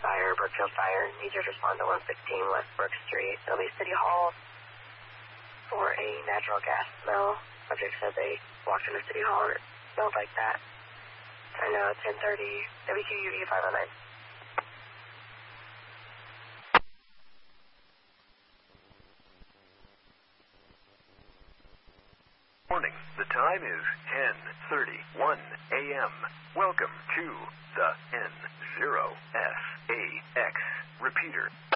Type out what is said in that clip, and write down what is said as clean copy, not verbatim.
Fire, Brookfield Fire. Need you to respond to 116 West Brook Street, Philly City Hall, for a natural gas smell. Subject said they walked into City Hall and it smelled like that. I know, 1030, WQUV 509. Morning. The time is 10:31 a.m. Welcome to the N0SAX repeater.